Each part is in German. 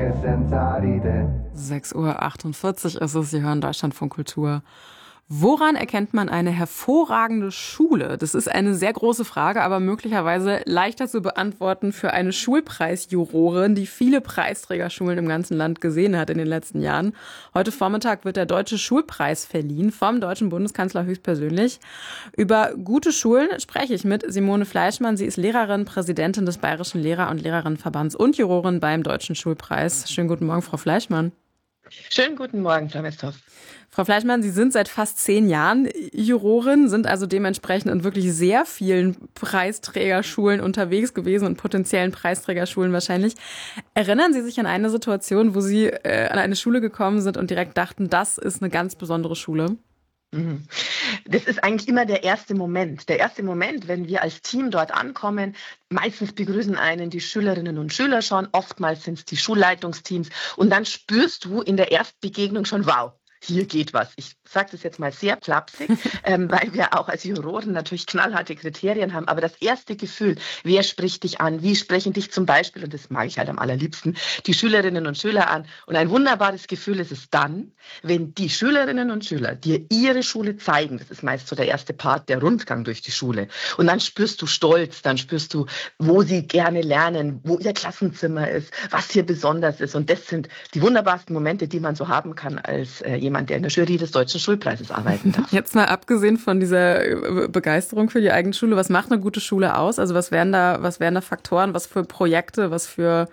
6:48 Uhr ist es, Sie hören Deutschlandfunk Kultur. Woran erkennt man eine hervorragende Schule? Das ist eine sehr große Frage, aber möglicherweise leichter zu beantworten für eine Schulpreisjurorin, die viele Preisträgerschulen im ganzen Land gesehen hat in den letzten Jahren. Heute Vormittag wird der Deutsche Schulpreis verliehen vom deutschen Bundeskanzler höchstpersönlich. Über gute Schulen spreche ich mit Simone Fleischmann. Sie ist Lehrerin, Präsidentin des Bayerischen Lehrer- und Lehrerinnenverbands und Jurorin beim Deutschen Schulpreis. Schönen guten Morgen, Frau Fleischmann. Schönen guten Morgen, Frau Westhoff. Frau Fleischmann, Sie sind seit fast 10 Jahren Jurorin, sind also dementsprechend in wirklich sehr vielen Preisträgerschulen unterwegs gewesen und potenziellen Preisträgerschulen wahrscheinlich. Erinnern Sie sich an eine Situation, wo Sie an eine Schule gekommen sind und direkt dachten, das ist eine ganz besondere Schule? Das ist eigentlich immer der erste Moment. Der erste Moment, wenn wir als Team dort ankommen, meistens begrüßen einen die Schülerinnen und Schüler schon, oftmals sind es die Schulleitungsteams und dann spürst du in der Erstbegegnung schon, wow, hier geht was. Ich sage das jetzt mal sehr flapsig, weil wir auch als Juroren natürlich knallharte Kriterien haben. Aber das erste Gefühl, wer spricht dich an? Wie sprechen dich zum Beispiel, und das mag ich halt am allerliebsten, die Schülerinnen und Schüler an? Und ein wunderbares Gefühl ist es dann, wenn die Schülerinnen und Schüler dir ihre Schule zeigen. Das ist meist so der erste Part, der Rundgang durch die Schule. Und dann spürst du Stolz, dann spürst du, wo sie gerne lernen, wo ihr Klassenzimmer ist, was hier besonders ist. Und das sind die wunderbarsten Momente, die man so haben kann als jemand, der in der Jury des Deutschen Schulpreises arbeiten darf. Jetzt mal abgesehen von dieser Begeisterung für die eigene Schule, was macht eine gute Schule aus? Also was wären da Faktoren, was für Projekte, was für,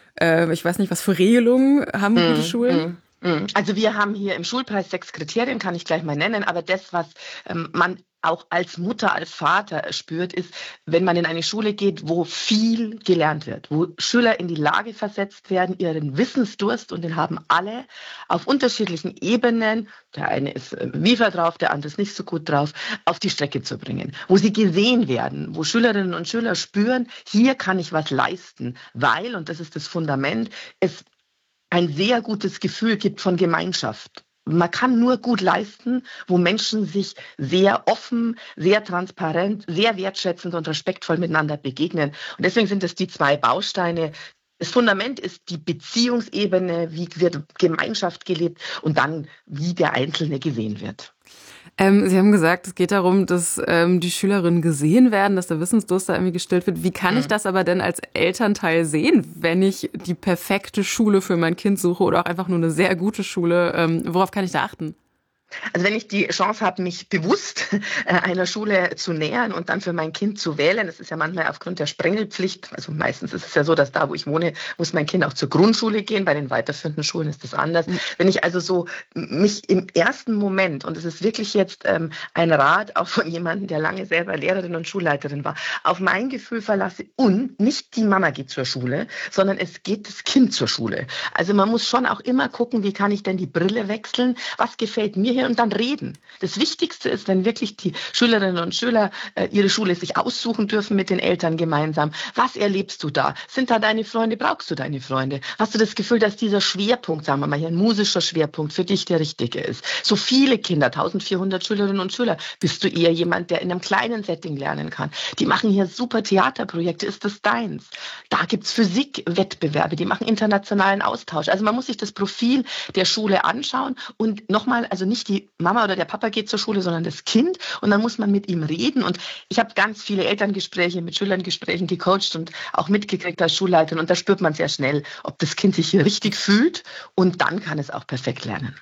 ich weiß nicht, was für Regelungen haben gute Schulen? Also wir haben hier im Schulpreis 6 Kriterien, kann ich gleich mal nennen, aber das, was man auch als Mutter, als Vater spürt, ist, wenn man in eine Schule geht, wo viel gelernt wird, wo Schüler in die Lage versetzt werden, ihren Wissensdurst, und den haben alle auf unterschiedlichen Ebenen, der eine ist Wiefer drauf, der andere ist nicht so gut drauf, auf die Strecke zu bringen, wo sie gesehen werden, wo Schülerinnen und Schüler spüren, hier kann ich was leisten, weil, und das ist das Fundament, es ein sehr gutes Gefühl gibt von Gemeinschaft. Man kann nur gut leisten, wo Menschen sich sehr offen, sehr transparent, sehr wertschätzend und respektvoll miteinander begegnen. Und deswegen sind es die 2 Bausteine. Das Fundament ist die Beziehungsebene, wie wird Gemeinschaft gelebt und dann, wie der Einzelne gesehen wird. Sie haben gesagt, es geht darum, dass die Schülerinnen gesehen werden, dass der Wissensdurst da irgendwie gestillt wird. Wie kann ich das aber denn als Elternteil sehen, wenn ich die perfekte Schule für mein Kind suche oder auch einfach nur eine sehr gute Schule? Worauf kann ich da achten? Also wenn ich die Chance habe, mich bewusst einer Schule zu nähern und dann für mein Kind zu wählen, das ist ja manchmal aufgrund der Sprengelpflicht, also meistens ist es ja so, dass da, wo ich wohne, muss mein Kind auch zur Grundschule gehen, bei den weiterführenden Schulen ist das anders. Wenn ich also so mich im ersten Moment, und es ist wirklich jetzt ein Rat auch von jemandem, der lange selber Lehrerin und Schulleiterin war, auf mein Gefühl verlasse und nicht die Mama geht zur Schule, sondern es geht das Kind zur Schule. Also man muss schon auch immer gucken, wie kann ich denn die Brille wechseln, was gefällt mir hier, und dann reden. Das Wichtigste ist, wenn wirklich die Schülerinnen und Schüler ihre Schule sich aussuchen dürfen mit den Eltern gemeinsam. Was erlebst du da? Sind da deine Freunde? Brauchst du deine Freunde? Hast du das Gefühl, dass dieser Schwerpunkt, sagen wir mal hier, ein musischer Schwerpunkt für dich der richtige ist? So viele Kinder, 1400 Schülerinnen und Schüler. Bist du eher jemand, der in einem kleinen Setting lernen kann? Die machen hier super Theaterprojekte. Ist das deins? Da gibt's Physikwettbewerbe. Die machen internationalen Austausch. Also man muss sich das Profil der Schule anschauen und nochmal, also nicht die Mama oder der Papa geht zur Schule, sondern das Kind, und dann muss man mit ihm reden. Und ich habe ganz viele Elterngespräche mit Schülerngesprächen gecoacht und auch mitgekriegt als Schulleiterin, und da spürt man sehr schnell, ob das Kind sich hier richtig fühlt, und dann kann es auch perfekt lernen.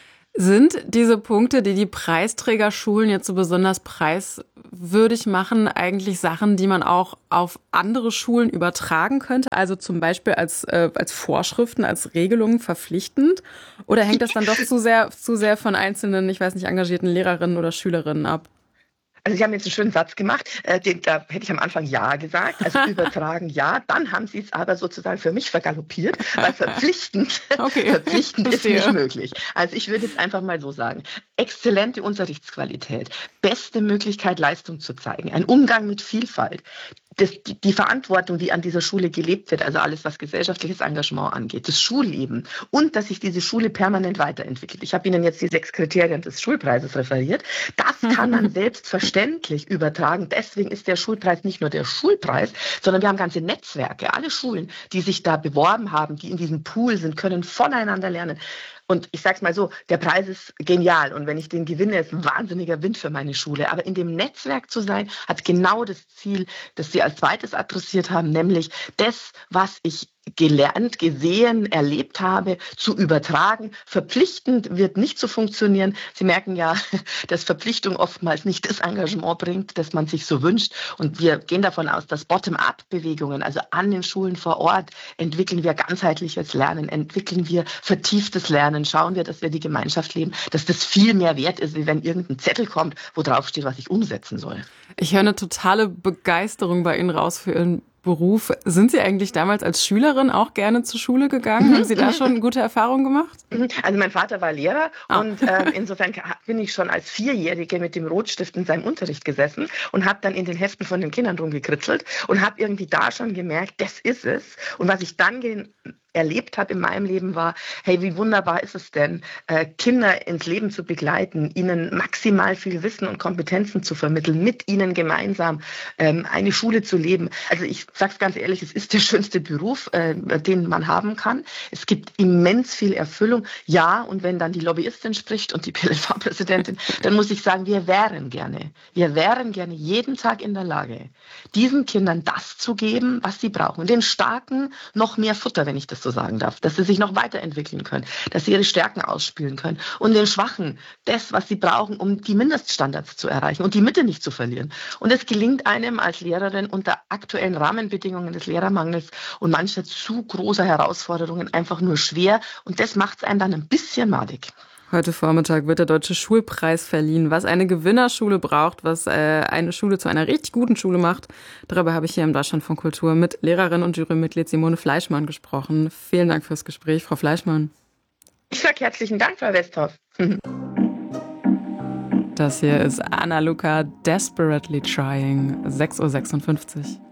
Sind diese Punkte, die die Preisträgerschulen jetzt so besonders preiswürdig machen, eigentlich Sachen, die man auch auf andere Schulen übertragen könnte? Also zum Beispiel als Vorschriften, als Regelungen verpflichtend? Oder hängt das dann doch zu sehr von einzelnen, ich weiß nicht, engagierten Lehrerinnen oder Schülerinnen ab? Also Sie haben jetzt einen schönen Satz gemacht, da hätte ich am Anfang ja gesagt, also übertragen ja, dann haben Sie es aber sozusagen für mich vergaloppiert, weil verpflichtend ist nicht möglich. Also ich würde jetzt einfach mal so sagen, exzellente Unterrichtsqualität, beste Möglichkeit, Leistung zu zeigen, ein Umgang mit Vielfalt, die Verantwortung, die an dieser Schule gelebt wird, also alles, was gesellschaftliches Engagement angeht, das Schulleben und dass sich diese Schule permanent weiterentwickelt. Ich habe Ihnen jetzt die 6 Kriterien des Schulpreises referiert. Das kann man selbstverständlich übertragen. Deswegen ist der Schulpreis nicht nur der Schulpreis, sondern wir haben ganze Netzwerke. Alle Schulen, die sich da beworben haben, die in diesem Pool sind, können voneinander lernen. Und ich sage es mal so, der Preis ist genial und wenn ich den gewinne, ist ein wahnsinniger Wind für meine Schule. Aber in dem Netzwerk zu sein, hat genau das Ziel, das Sie als zweites adressiert haben, nämlich das, was ich gelernt, gesehen, erlebt habe, zu übertragen. Verpflichtend wird nicht so funktionieren. Sie merken ja, dass Verpflichtung oftmals nicht das Engagement bringt, das man sich so wünscht. Und wir gehen davon aus, dass Bottom-up-Bewegungen, also an den Schulen vor Ort, entwickeln wir ganzheitliches Lernen, entwickeln wir vertieftes Lernen, schauen wir, dass wir die Gemeinschaft leben, dass das viel mehr wert ist, wie wenn irgendein Zettel kommt, wo drauf steht, was ich umsetzen soll. Ich höre eine totale Begeisterung bei Ihnen raus für Ihren Beruf. Sind Sie eigentlich damals als Schülerin auch gerne zur Schule gegangen? Haben Sie da schon gute Erfahrungen gemacht? Also mein Vater war Lehrer und insofern bin ich schon als 4-Jährige mit dem Rotstift in seinem Unterricht gesessen und habe dann in den Heften von den Kindern rumgekritzelt und habe irgendwie da schon gemerkt, das ist es. Und was ich dann erlebt habe in meinem Leben war, hey, wie wunderbar ist es denn, Kinder ins Leben zu begleiten, ihnen maximal viel Wissen und Kompetenzen zu vermitteln, mit ihnen gemeinsam eine Schule zu leben. Also ich sage es ganz ehrlich, es ist der schönste Beruf, den man haben kann. Es gibt immens viel Erfüllung. Ja, und wenn dann die Lobbyistin spricht und die PLV-Präsidentin, dann muss ich sagen, wir wären gerne jeden Tag in der Lage, diesen Kindern das zu geben, was sie brauchen. Den Starken noch mehr Futter, wenn ich das so sagen darf, dass sie sich noch weiterentwickeln können, dass sie ihre Stärken ausspielen können und den Schwachen das, was sie brauchen, um die Mindeststandards zu erreichen und die Mitte nicht zu verlieren. Und es gelingt einem als Lehrerin unter aktuellen Rahmenbedingungen des Lehrermangels und mancher zu großer Herausforderungen einfach nur schwer und das macht es einem dann ein bisschen madig. Heute Vormittag wird der Deutsche Schulpreis verliehen. Was eine Gewinnerschule braucht, was eine Schule zu einer richtig guten Schule macht, darüber habe ich hier im Deutschlandfunk Kultur mit Lehrerin und Jurymitglied Simone Fleischmann gesprochen. Vielen Dank fürs Gespräch, Frau Fleischmann. Ich sage herzlichen Dank, Frau Westhoff. Das hier ist Anna Luca, Desperately Trying, 6:56 Uhr.